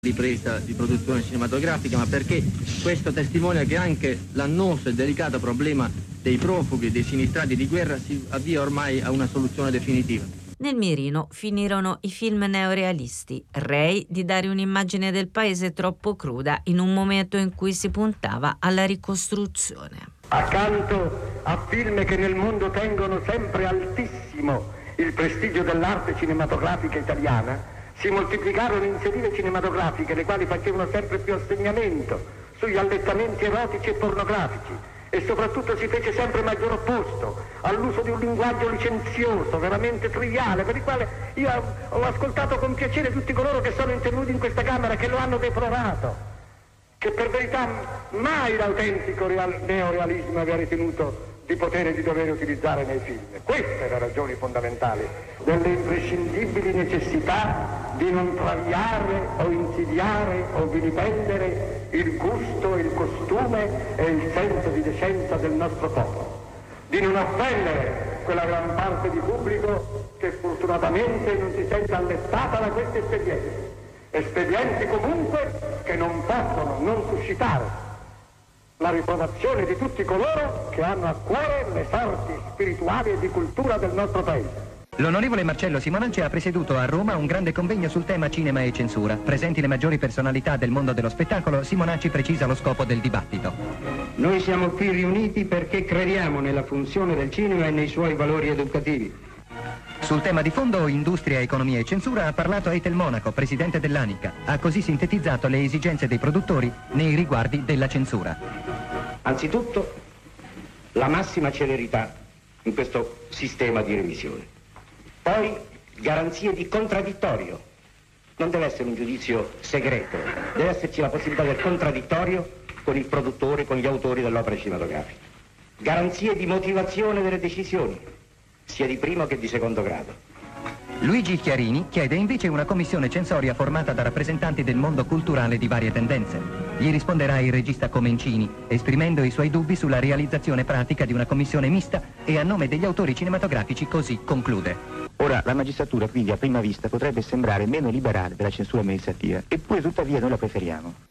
ripresa di produzione cinematografica, ma perché questo testimonia che anche l'annoso e delicato problema dei profughi e dei sinistrati di guerra si avvia ormai a una soluzione definitiva. Nel mirino finirono i film neorealisti, rei di dare un'immagine del paese troppo cruda in un momento in cui si puntava alla ricostruzione. Accanto a film che nel mondo tengono sempre altissimo il prestigio dell'arte cinematografica italiana, si moltiplicarono iniziative cinematografiche le quali facevano sempre più assegnamento sugli allettamenti erotici e pornografici e soprattutto si fece sempre maggior opposto all'uso di un linguaggio licenzioso, veramente triviale, per il quale io ho ascoltato con piacere tutti coloro che sono intervenuti in questa Camera, che lo hanno deplorato, che per verità mai l'autentico neorealismo aveva ritenuto di potere e di dover utilizzare nei film. Queste le ragioni fondamentali delle imprescindibili necessità di non traviare o insidiare o vilipendere il gusto, il costume e il senso di decenza del nostro popolo, di non offendere quella gran parte di pubblico che fortunatamente non si sente allettata da queste espedienti comunque che non possono non suscitare la riprovazione di tutti coloro che hanno a cuore le sorti spirituali e di cultura del nostro paese. L'onorevole Marcello Simonacci ha presieduto a Roma un grande convegno sul tema cinema e censura. Presenti le maggiori personalità del mondo dello spettacolo, Simonacci precisa lo scopo del dibattito. Noi siamo qui riuniti perché crediamo nella funzione del cinema e nei suoi valori educativi. Sul tema di fondo, industria, economia e censura, ha parlato Eitel Monaco, presidente dell'ANICA. Ha così sintetizzato le esigenze dei produttori nei riguardi della censura. Anzitutto, la massima celerità in questo sistema di revisione. Poi, garanzie di contraddittorio. Non deve essere un giudizio segreto, deve esserci la possibilità del contraddittorio con il produttore, con gli autori dell'opera cinematografica. Garanzie di motivazione delle decisioni, sia di primo che di secondo grado. Luigi Chiarini chiede invece una commissione censoria formata da rappresentanti del mondo culturale di varie tendenze. Gli risponderà il regista Comencini, esprimendo i suoi dubbi sulla realizzazione pratica di una commissione mista e a nome degli autori cinematografici così conclude. Ora, la magistratura quindi a prima vista potrebbe sembrare meno liberale della censura amministrativa, eppure tuttavia noi la preferiamo.